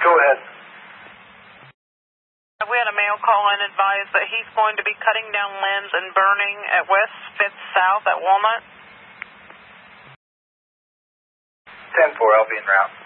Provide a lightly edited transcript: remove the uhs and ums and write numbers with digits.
Go ahead. We had a male call in advised that he's going to be cutting down limbs and burning at West 5th South at Walnut. 10-4, I'll be en route.